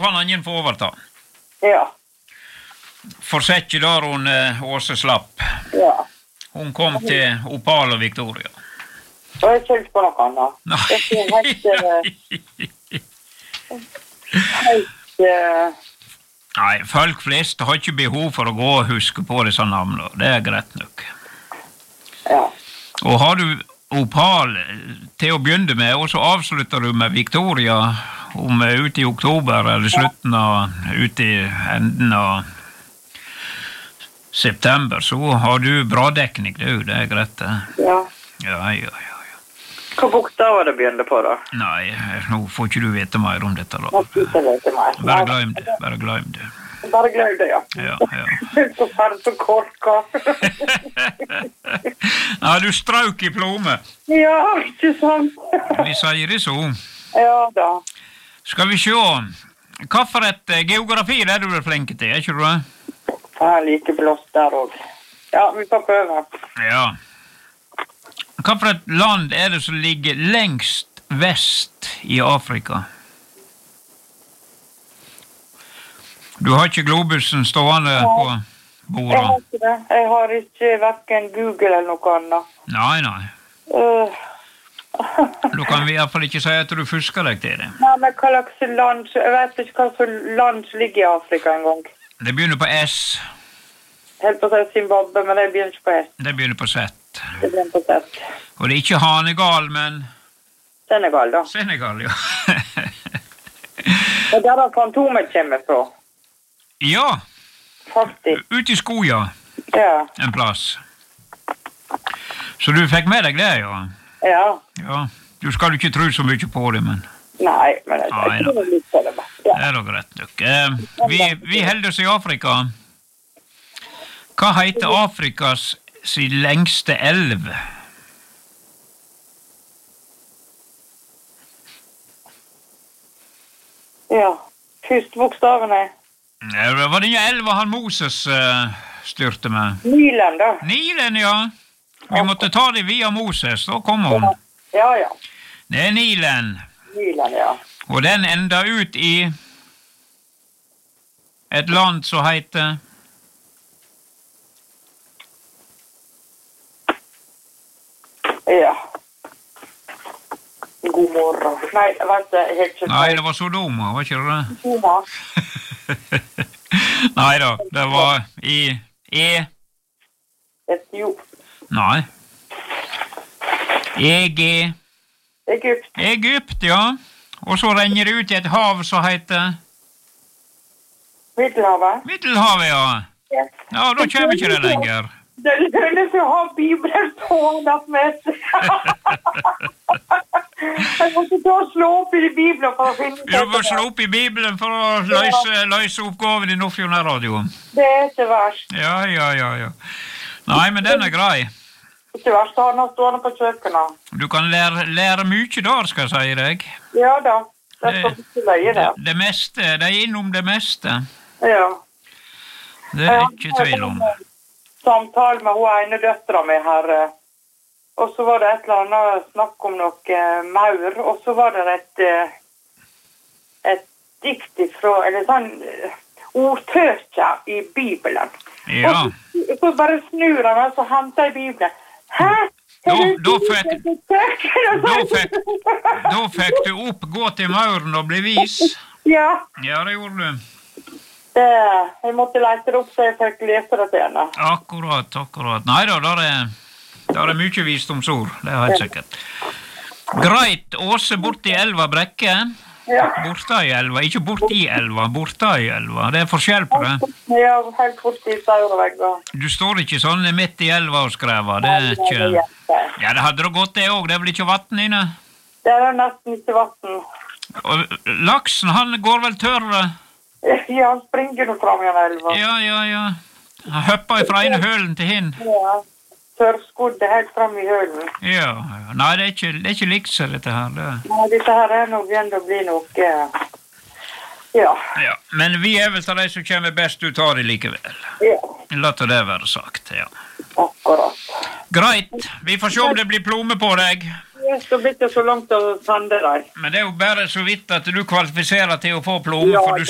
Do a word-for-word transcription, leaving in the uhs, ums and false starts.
kan ingen få overta. Ja. Fortsett ikke der hun eh, Åse slapp. Ja. Hun kom til Opal og Victoria. Og jeg kjølte på noe annet. Nei. Det er helt... helt... Uh... Nei, folk flest har ikke behov for å gå og huske på disse navnene. Det er greit nok. Ja. Og har du Opal til å begynne med, og så avslutter du med Victoria om ut i oktober, eller slutten av, ut i enden av september, så har du bra dekning, det er jo det er greit. Det. Ja. Ja, ja, ja, ja. Hva bokstaver det begynner på da? Nei, nå får ikke du vite mer om dette da. Nå får ikke vite mer. Bare glem det, bare glem det. Bare glem det, ja. Ja, ja. Så ferdig så korka. Ja, du strauk i plomme. Ja, ikke sant. Vi sier det så. Ja da. Skal vi se. Hva for et geografi er du er flink til, er ikke du det? Jeg er like blåst der også. Ja, vi får prøve. Ja. Hva for et land er det som ligger lengst vest i Afrika? Du har ikke globusen stående på bordet? Jeg har ikke det. Jeg har ikke hverken Google eller noe annet. Nei, nei. Uh. Da kan vi i hvert fall ikke si at du fusker deg til det. Nei, men hva slags land, jeg vet ikke hva slags land som ligger i Afrika en gang. Det begynner på S. Helt på å si Zimbabwe, men det begynner ikke på S. Det begynner på Z. Det begynner på Z. Og det er ikke Hanegal, men... Senegal, da. Senegal, ja. Og der har Fantomet kommer fra. Ja. Faktisk. Ut i skoja. Ja. En plass. Så du fikk med deg det, ja? Ja. Ja. Du skal jo ikke tro så mye på det, men... Nei, men jeg Nei, tror det litt på det. Ja. Det er da greit nok. Eh, vi, vi holder oss i Afrika. Hva heter Afrikas sin lengste elv? Ja. Første bokstavene. Det var den elva han Moses uh, styrte med. Nilen, da. Nilen, ja. Vi måtte ta det via Moses, da kom hun. Ja, ja. Det er Nilen. Nilen, ja. Og den enda ut i et land som heter... Ja. God morgen. Nei, vet du, helt ikke... Nei, det var Sodoma, var ikke det det? Sodoma. Nei da, det var i... E... Etiop. Nei. E G... Egypt. Egypt, ja. Og så renner det ut i et hav som heter... Middelhavet. Middelhavet, ja. Ja, Ja, da kommer ikke det lenger. Det lønner seg å ha Bibelen stående med seg. Jeg måtte ta og slå opp i Bibelen for å finne Du må slå opp i Bibelen for å løse, løse oppgaven i Nordfjordeid Radio. Det er ikke verst. Ja, ja, ja, ja. Nei, men den er grei. Ikke verst å ha noe stående på kjøkkenet. Du kan lære, lære mye der, skal jeg si deg. Ja da, det skal ikke løye det. Det meste, det er innom det meste. Ja. Det er ikke tvil om. Samtale med hun ene døtra mi her, og så var det et eller annet snakk om noe maur, og så var det et, et dikt ifra, eller sånn ordtøkja i Bibelen. Ja. Og så bare snur han, og så hentet i Bibelen. Hæ? Da, da, fikk, da, fikk, da fikk du opp, gå til mauren og bli vis. Ja. Ja, det gjorde du. Det, jeg måtte lete det opp så jeg fikk lese det til henne. Akkurat, akkurat. Nei da, der er, der er mye visdomsord, det er helt sikkert. Greit, Åse borti elva Brekke. Ja. Borta i elva, ikke borti elva, borta i elva. Det er forskjell på det. Ja, helt borti Saurvegga. Du står ikke sånn midt i elva og skrever, det er ikke... Ja, det hadde det gått det også, det er vel ikke vatten inne? Det er nesten ikke vatten. Og laksen, han går vel tørre? Ja, han springer nå fram i en elva. Ja, ja, ja. Han høpper fra ene hølen til hin. Ja, tørrskodde helt fram i hølen. Ja, ja. Nei, det er ikke, det er ikke likse dette her. Det. Ja, dette her er nok igjen å bli noe... Ja. Ja, men vi er vel til de som kommer best ut av det likevel. Ja. La til det være sagt, ja. Akkurat. Greit, vi får se om det blir plomme på deg. Ja, så blir det så langt å sende deg. Men det er jo bare så vidt at du kvalifiserer til å få plomme, Ja, for du